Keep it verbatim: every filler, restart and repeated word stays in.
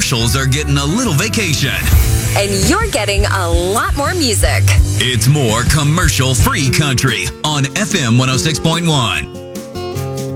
commercials are getting a little vacation. And you're getting a lot more music. It's more commercial-free country on F M one oh six point one.